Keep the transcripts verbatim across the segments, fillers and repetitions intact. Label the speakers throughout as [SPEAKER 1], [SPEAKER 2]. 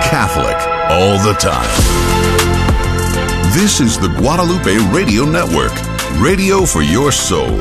[SPEAKER 1] Catholic all the time. This is the Guadalupe Radio Network, radio for your soul.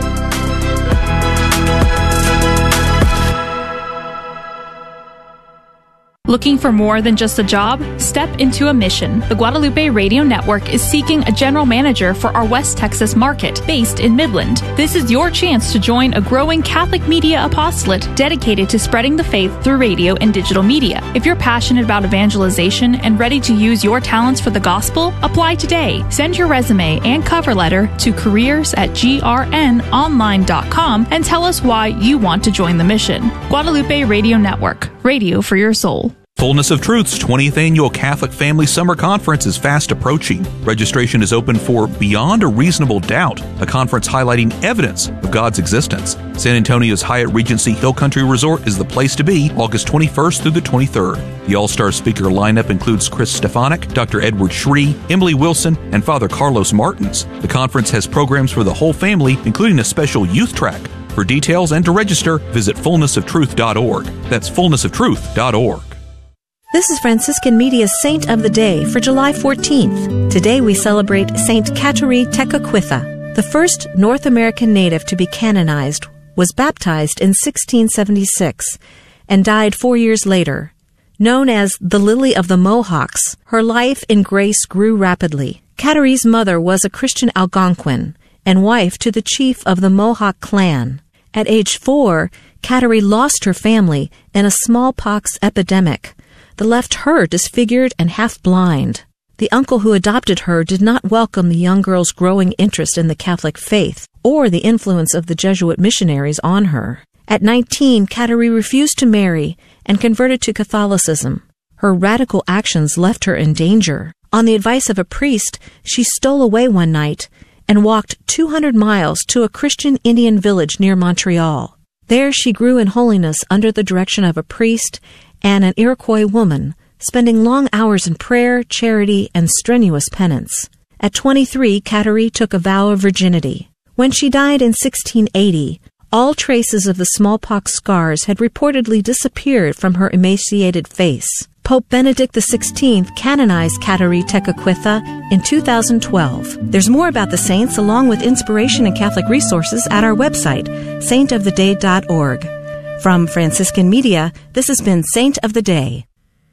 [SPEAKER 2] Looking for more than just a job? Step into a mission. The Guadalupe Radio Network is seeking a general manager for our West Texas market, based in Midland. This is your chance to join a growing Catholic media apostolate dedicated to spreading the faith through radio and digital media. If you're passionate about evangelization and ready to use your talents for the gospel, apply today. Send your resume and cover letter to careers at g r n online dot com and tell us why you want to join the mission. Guadalupe Radio Network, radio for your soul.
[SPEAKER 3] Fullness of Truth's twentieth Annual Catholic Family Summer Conference is fast approaching. Registration is open for Beyond a Reasonable Doubt, a conference highlighting evidence of God's existence. San Antonio's Hyatt Regency Hill Country Resort is the place to be August twenty-first through the twenty-third. The all-star speaker lineup includes Chris Stefanik, Doctor Edward Shree, Emily Wilson, and Father Carlos Martins. The conference has programs for the whole family, including a special youth track. For details and to register, visit fullness of truth dot org. That's fullness of truth dot org.
[SPEAKER 4] This is Franciscan Media's Saint of the Day for July fourteenth. Today we celebrate Saint Kateri Tekakwitha. The first North American native to be canonized was baptized in sixteen seventy-six and died four years later. Known as the Lily of the Mohawks, her life in grace grew rapidly. Kateri's mother was a Christian Algonquin and wife to the chief of the Mohawk clan. At age four, Kateri lost her family in a smallpox epidemic that left her disfigured and half-blind. The uncle who adopted her did not welcome the young girl's growing interest in the Catholic faith or the influence of the Jesuit missionaries on her. At nineteen, Kateri refused to marry and converted to Catholicism. Her radical actions left her in danger. On the advice of a priest, she stole away one night and walked two hundred miles to a Christian Indian village near Montreal. There she grew in holiness under the direction of a priest and an Iroquois woman, spending long hours in prayer, charity, and strenuous penance. At twenty-three, Kateri took a vow of virginity. When she died in sixteen eighty, all traces of the smallpox scars had reportedly disappeared from her emaciated face. Pope Benedict the sixteenth canonized Kateri Tekakwitha in two thousand twelve. There's more about the saints along with inspiration and Catholic resources at our website, saint of the day dot org. From Franciscan Media, this has been Saint of the Day.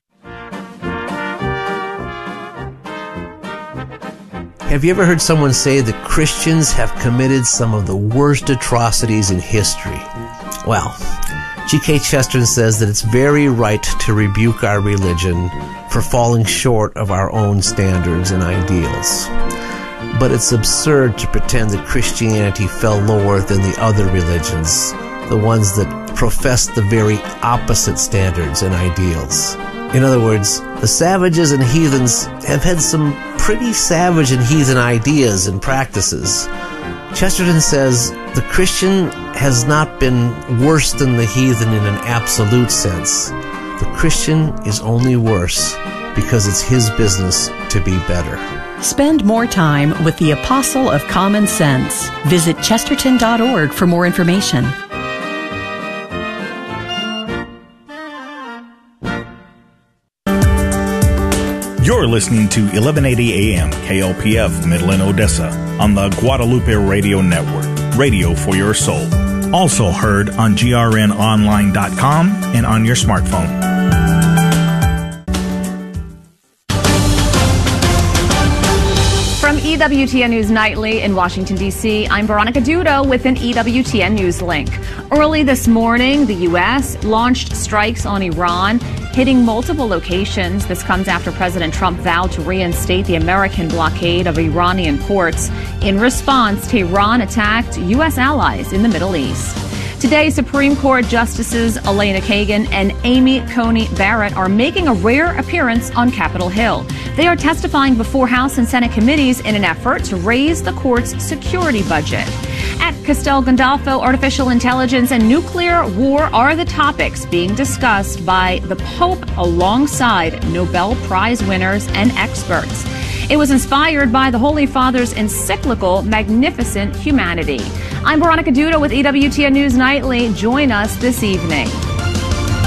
[SPEAKER 5] Have you ever heard someone say that Christians have committed some of the worst atrocities in history? Well, G K Chesterton says that it's very right to rebuke our religion for falling short of our own standards and ideals. But it's absurd to pretend that Christianity fell lower than the other religions, the ones that profess the very opposite standards and ideals. In other words, the savages and heathens have had some pretty savage and heathen ideas and practices. Chesterton says the Christian has not been worse than the heathen in an absolute sense. The Christian is only worse because it's his business to be better.
[SPEAKER 6] Spend more time with the Apostle of Common Sense. Visit chesterton dot org for more information.
[SPEAKER 7] You're listening to eleven eighty A M K L P F Midland, Odessa on the Guadalupe Radio Network, radio for your soul. Also heard on G R N online dot com and on your smartphone.
[SPEAKER 8] From E W T N News Nightly in Washington, D C, I'm Veronica Dudo with an E W T N News link. Early this morning, the U S launched strikes on Iran, hitting multiple locations. This comes after President Trump vowed to reinstate the American blockade of Iranian ports. In response, Tehran attacked U S allies in the Middle East. Today, Supreme Court Justices Elena Kagan and Amy Coney Barrett are making a rare appearance on Capitol Hill. They are testifying before House and Senate committees in an effort to raise the court's security budget. At Castel Gandolfo, artificial intelligence and nuclear war are the topics being discussed by the Pope alongside Nobel Prize winners and experts. It was inspired by the Holy Father's encyclical, Magnificent Humanity. I'm Veronica Dudo with E W T N News Nightly. Join us this evening.